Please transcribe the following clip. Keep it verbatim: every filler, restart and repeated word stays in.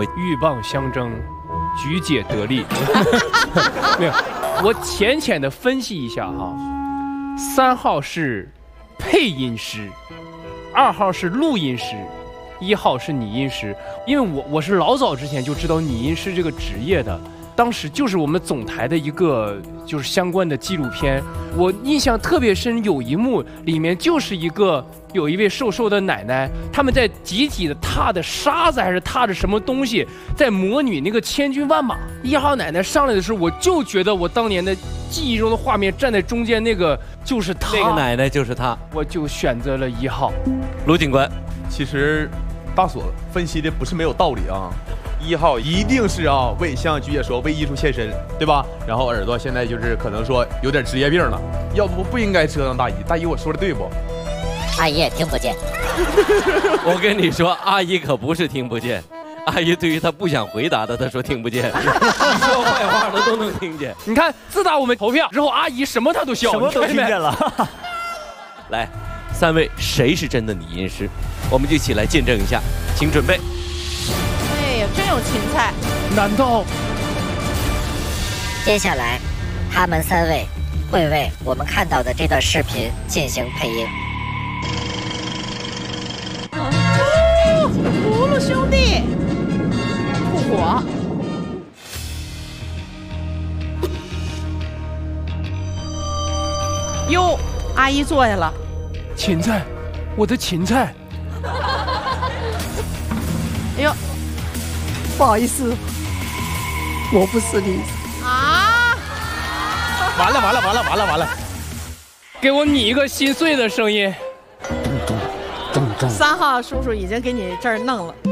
位。 鹬蚌相争，菊姐得利。没有，我浅浅的分析一下哈，三号是配音师，二号是录音师，一号是拟音师。因为我我是老早之前就知道拟音师这个职业的。当时就是我们总台的一个就是相关的纪录片，我印象特别深，有一幕里面就是一个有一位瘦瘦的奶奶，他们在集体的踏的沙子还是踏着什么东西，在模拟那个千军万马。一号奶奶上来的时候，我就觉得我当年的记忆中的画面，站在中间那个就是她， 那个奶奶就是她， 我就选择了一号。 卢警官， 其实大所分析的不是没有道理啊。一号一定是啊，为像菊姐说为艺术献身，对吧？然后耳朵现在就是可能说有点职业病了，要不不应该折腾大姨。大姨，我说的对不？ 阿姨也听不见。 我跟你说，阿姨可不是听不见，阿姨对于她不想回答的，她说听不见，你说坏话她都能听见。 你看，自打我们投票之后，阿姨什么她都笑， 什么都听见了。 来，三位谁是真的拟音师？我们就一起来见证一下，请准备。 真有芹菜， 难道？ 接下来，他们三位会为我们看到的这段视频进行配音。 葫芦兄弟，复活。哟，阿姨坐下了。 芹菜，我的芹菜。 哎呦。 不好意思，我不是你啊！ 完了完了完了完了完了！ 给我拟一个心碎的声音。 三号叔叔已经给你这儿弄了。